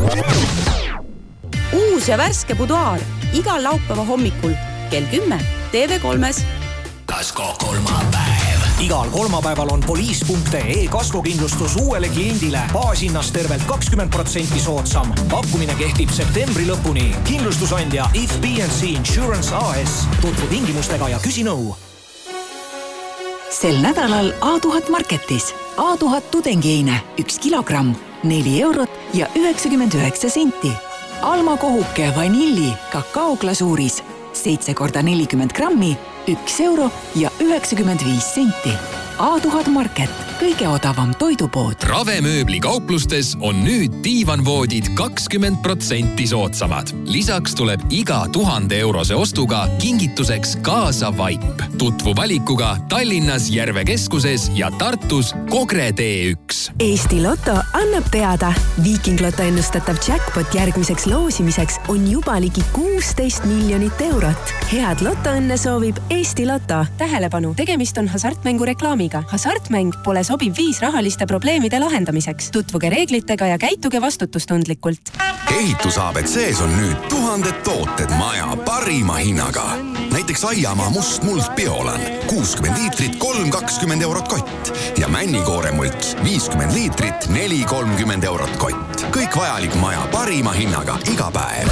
Uus ja värske buduaar igal laupäeva hommikul kell 10 TV3-s. Kasko kolmapäev. Igal kolmapäeval on poliis.ee kaskokindlustus uuele kliendile baashinnast tervelt 20% soodsam. Pakkumine kehtib septembri lõpuni. Kindlustusandja If B&C Insurance AS. Tutvu tingimustega ja küsi nõu. Sel nädalal A1000 Marketis. A1000 tudengiine 1 kilogramm, 4 eurot ja 99 senti. Alma kohuke vanilli kakaoglasuuris 7 × 40 grammi, 1 euro ja 95 senti. A1000 Market, kõige odavam toidupood. Ravemööbli kauplustes on nüüd diivanvoodid 20% soodsamad. Lisaks tuleb iga 1000 eurose ostuga kingituseks kaasa vaip. Tutvu valikuga Tallinnas Järve keskuses ja Tartus Kogre T1. Eesti Lotto annab teada. Viiking Lotto ennustatav jackpot järgmiseks loosimiseks on juba ligi 16 miljonit eurot. Head Lottoõnne soovib Eesti Lotto. Tähelepanu, tegemist on hasartmängu reklaamiga. Hasartmäng pole sobiv viis rahaliste probleemide lahendamiseks. Tutvuge reeglitega ja käituge vastutustundlikult. Ehitus ABCs on nüüd 1000 tooted maja parima hinnaga. Näiteks Aiamaa must muld biolan 60 liitrit 3,20 eurot kott ja männikooremults 50 liitrit 4,30 eurot kott. Kõik vajalik maja parima hinnaga iga päev.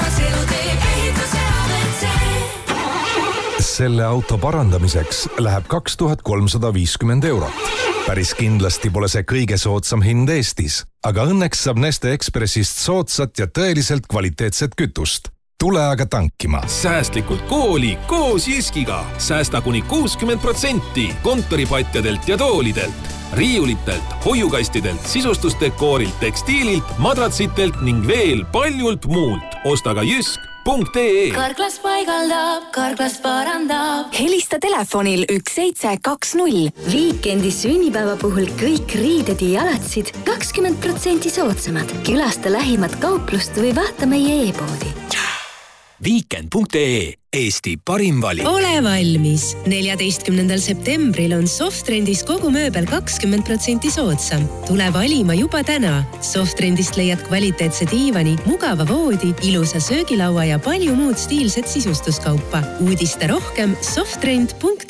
Selle auto parandamiseks läheb 2350 eurot. Päris kindlasti pole see kõige soodsam hind Eestis, aga õnneks saab Neste Expressist soodsat ja tõeliselt kvaliteetset kütust. Tule aga tankima. Säästlikult kooli koos Jyskiga. Säästa kuni 60% kontoripatjadelt ja toolidelt, riiulitelt, hoiukastidelt, sisustusdekoorilt, tekstiililt, madratsitelt ning veel paljult muult. Osta ka Jysk. Karklas paigaldab, Karklas parandab. Helista telefonil 1720. Viikendi sünnipäeva puhul kõik riided ja jalatsid 20% soodsamad. Külasta lähimat kauplust või vaata meie e-poodi. Viikend.ee, Eesti parim valik. Ole valmis. 14. septembril on Softrendis kogu mööbel 20% soodsam. Tule valima juba täna. Softrendist leiad kvaliteetse diivani, mugava voodi, ilusa söögilaua ja palju muud stiilset sisustuskaupa. Uudiste rohkem softrend.ee.